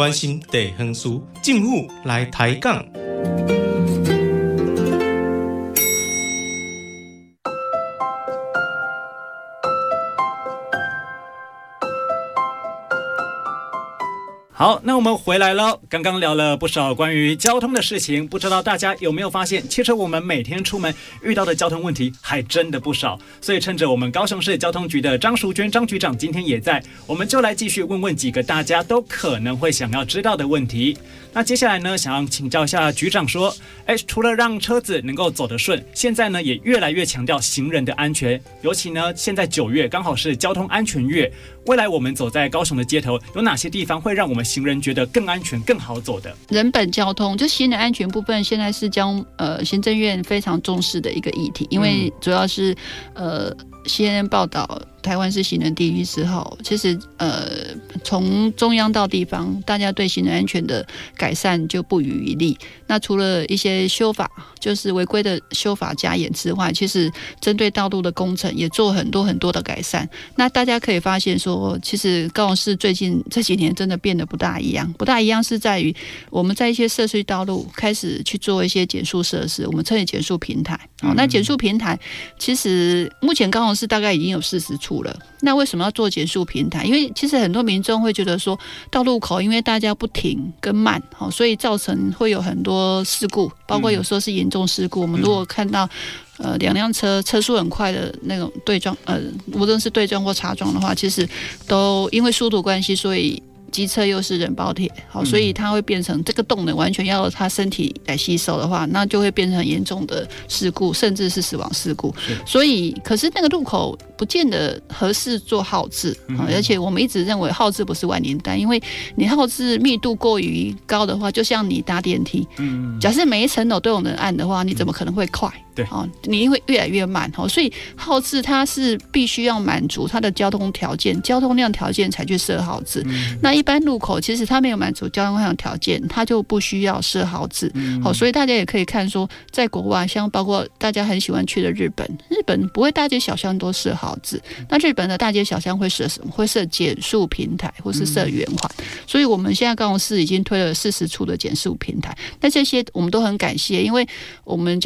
关心地方事，政府来抬杠。 好，那我们回来了。刚刚聊了不少关于交通的事情，不知道大家有没有发现，其实我们每天出门遇到的交通问题还真的不少。所以趁着我们高雄市交通局的张淑娟张局长今天也在，我们就来继续问问几个大家都可能会想要知道的问题。那接下来呢，想要请教一下局长说，除了让车子能够走得顺，现在呢也越来越强调行人的安全，尤其呢现在9月刚好是交通安全月，未来我们走在高雄的街头，有哪些地方会让我们行人觉得更安全、更好走的？ 人本交通就行人安全部分，现在是行政院非常重视的一个议题，因为主要是CNN 报道台湾是行人地狱之后，其实从中央到地方，大家对行人安全的改善就不遗余力。那除了一些修法，就是违规的修法加严之外，其实针对道路的工程也做很多很多的改善。那大家可以发现说，其实高雄市最近这几年真的变得不大一样。不大一样是在于我们在一些社区道路开始去做一些减速设施，我们称为减速平台。那减速平台其实目前高雄市大概已经有40处了。那为什么要做减速平台？因为其实很多民众会觉得说，道路口因为大家不停跟慢，所以造成会有很多事故，包括有时候是严重事故。我们如果看到2辆车速很快的那种对撞，无论是对撞或擦撞的话，其实都因为速度关系，所以机车又是人包铁，好，所以它会变成这个动能完全要他身体来吸收的话，那就会变成很严重的事故，甚至是死亡事故。所以，可是那个路口不见得合适做号志，而且我们一直认为号志不是万灵丹，因为你号志密度过于高的话，就像你搭电梯，假设每一层楼都有人按的话，你怎么可能会快？ 对， 你会越来越慢，所以号志它是必须要满足它的交通条件、交通量条件才去设号志。那一般路口其实它没有满足交通量条件，它就不需要设号志。所以大家也可以看说，在国外，像包括大家很喜欢去的日本不会大街小巷都设号志，那日本的大街小巷会设什么？会设减速平台，或是设圆环。所以我们现在高雄市已经推了40处的减速平台，那这些我们都很感谢，因为我们